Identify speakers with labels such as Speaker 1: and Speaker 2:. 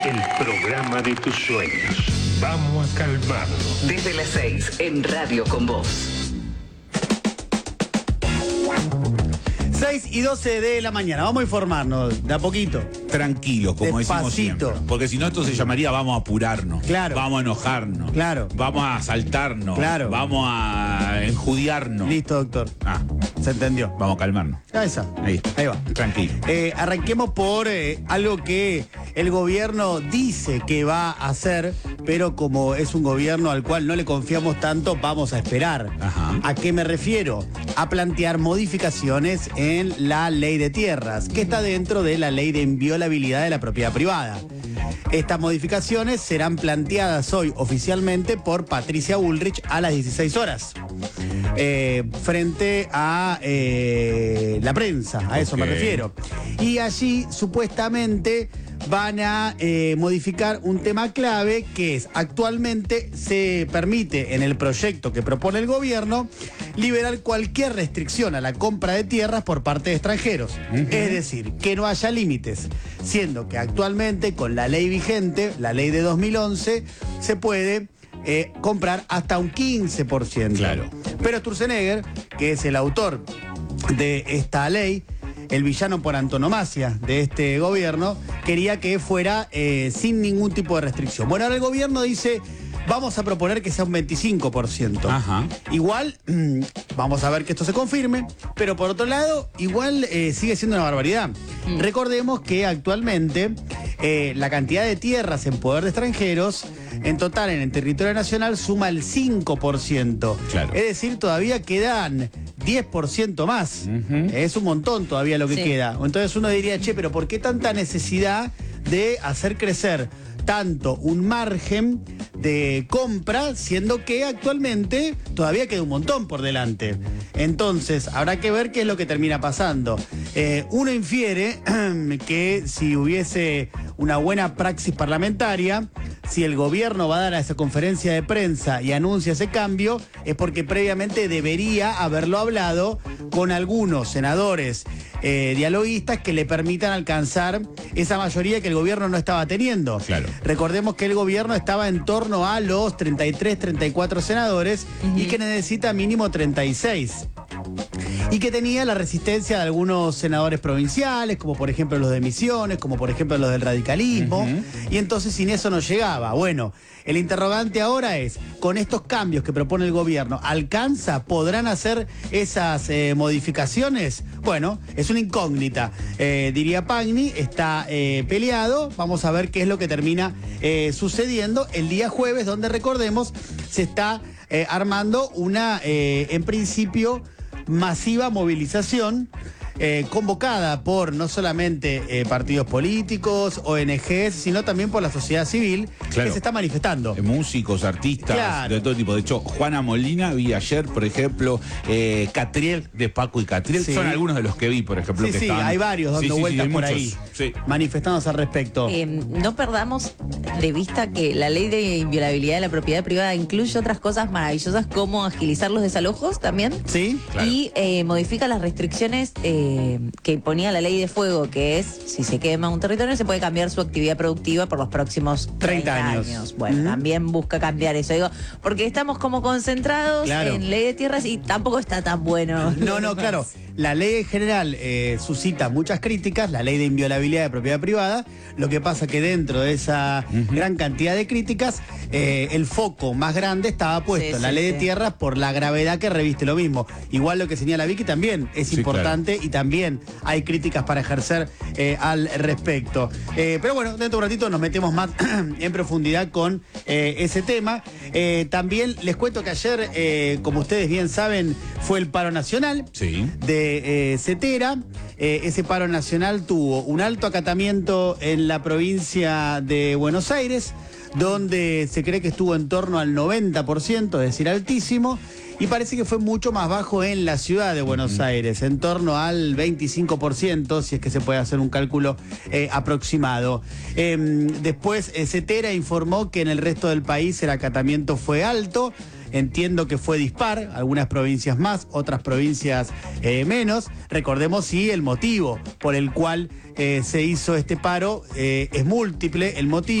Speaker 1: El programa de tus sueños. Vamos a calmarnos.
Speaker 2: Desde las 6 en Radio con Vos.
Speaker 3: 6:12 de la mañana. Vamos a informarnos de a poquito.
Speaker 4: Tranquilo, como decimos
Speaker 3: Despacito.
Speaker 4: siempre. Porque si no, esto se llamaría vamos a apurarnos.
Speaker 3: Claro.
Speaker 4: Vamos a enojarnos.
Speaker 3: Claro.
Speaker 4: Vamos a asaltarnos.
Speaker 3: Claro.
Speaker 4: Vamos a enjudiarnos.
Speaker 3: Listo, doctor.
Speaker 4: Ah,
Speaker 3: Se entendió.
Speaker 4: vamos a calmarnos.
Speaker 3: Ah, esa.
Speaker 4: Ahí está.
Speaker 3: Ahí va.
Speaker 4: Tranquilo.
Speaker 3: Arranquemos por algo que el gobierno dice que va a hacer, pero como es un gobierno al cual no le confiamos tanto, vamos a esperar.
Speaker 4: Ajá.
Speaker 3: ¿A qué me refiero? A plantear modificaciones en la ley de tierras, que está dentro de la ley de inviolabilidad de la propiedad privada. Estas modificaciones serán planteadas hoy oficialmente por Patricia Bullrich a las 16 horas. Frente a la prensa, a eso me refiero. Y allí supuestamente van a modificar un tema clave que es, actualmente se permite en el proyecto que propone el gobierno liberar cualquier restricción a la compra de tierras por parte de extranjeros. Es decir, que no haya límites, siendo que actualmente con la ley vigente, la ley de 2011, se puede comprar hasta un 15%.
Speaker 4: Claro.
Speaker 3: Pero Sturzenegger, que es el autor de esta ley, el villano por antonomasia de este gobierno, quería que fuera sin ningún tipo de restricción. Bueno, ahora el gobierno dice, vamos a proponer que sea un 25%.
Speaker 4: Ajá.
Speaker 3: Igual, vamos a ver que esto se confirme, pero por otro lado, igual sigue siendo una barbaridad. Recordemos que actualmente la cantidad de tierras en poder de extranjeros, en total en el territorio nacional, suma el 5%.
Speaker 4: Claro.
Speaker 3: Es decir, todavía quedan 10% más. Es un montón todavía lo que queda. Entonces uno diría, che, pero ¿por qué tanta necesidad de hacer crecer tanto un margen de compra, siendo que actualmente todavía queda un montón por delante? Entonces, habrá que ver qué es lo que termina pasando. Uno infiere que si hubiese una buena praxis parlamentaria, si el gobierno va a dar a esa conferencia de prensa y anuncia ese cambio, es porque previamente debería haberlo hablado con algunos senadores dialoguistas que le permitan alcanzar esa mayoría que el gobierno no estaba teniendo.
Speaker 4: Claro.
Speaker 3: Recordemos que el gobierno estaba en torno a los 33, 34 senadores y que necesita mínimo 36. Y que tenía la resistencia de algunos senadores provinciales, como por ejemplo los de Misiones, como por ejemplo los del radicalismo, y entonces sin eso no llegaba. Bueno, el interrogante ahora es, con estos cambios que propone el gobierno, ¿alcanza? ¿Podrán hacer esas modificaciones? Bueno, es una incógnita. Diría Pagni, está peleado. Vamos a ver qué es lo que termina sucediendo el día jueves, donde recordemos, se está armando una, en principio, masiva movilización convocada por no solamente partidos políticos, ONGs, sino también por la sociedad civil,
Speaker 4: Claro.
Speaker 3: que se está manifestando.
Speaker 4: Músicos, artistas,
Speaker 3: Claro.
Speaker 4: de todo tipo. De hecho, Juana Molina vi ayer, por ejemplo, Catriel, de Paco y Catriel,
Speaker 3: Sí.
Speaker 4: son algunos de los que vi, por ejemplo,
Speaker 3: Sí,
Speaker 4: que
Speaker 3: sí,
Speaker 4: estaban.
Speaker 3: hay varios dando
Speaker 4: Sí,
Speaker 3: vueltas
Speaker 4: hay
Speaker 3: por
Speaker 4: muchos.
Speaker 3: ahí,
Speaker 4: Sí.
Speaker 3: manifestándose al respecto.
Speaker 5: No perdamos de vista que la ley de inviolabilidad de la propiedad privada incluye otras cosas maravillosas como agilizar los desalojos también.
Speaker 3: ¿Sí?
Speaker 4: Claro.
Speaker 5: Y modifica las restricciones que ponía la ley de fuego, que es, si se quema un territorio, se puede cambiar su actividad productiva por los próximos
Speaker 3: 30 años.
Speaker 5: Bueno, también busca cambiar eso. Digo, porque estamos como concentrados
Speaker 3: Claro.
Speaker 5: en ley de tierras y tampoco está tan bueno.
Speaker 3: No, claro. La ley en general suscita muchas críticas, la ley de inviolabilidad de propiedad privada. Lo que pasa que dentro de esa gran cantidad de críticas, el foco más grande estaba puesto en la ley de tierras por la gravedad que reviste lo mismo. Igual lo que señala Vicky también es
Speaker 4: Sí,
Speaker 3: importante y también hay críticas para ejercer al respecto. Pero bueno, dentro de un ratito nos metemos más en profundidad con ese tema. También les cuento que ayer, como ustedes bien saben, fue el paro nacional
Speaker 4: Sí.
Speaker 3: de Cetera. Ese paro nacional tuvo un alto acatamiento en la provincia de Buenos Aires, donde se cree que estuvo en torno al 90%, es decir, altísimo. Y parece que fue mucho más bajo en la ciudad de Buenos Aires, en torno al 25%, si es que se puede hacer un cálculo aproximado. Después, Cetera informó que en el resto del país el acatamiento fue alto. Entiendo que fue dispar, algunas provincias más, otras provincias menos. Recordemos, sí, el motivo por el cual se hizo este paro es múltiple. El motivo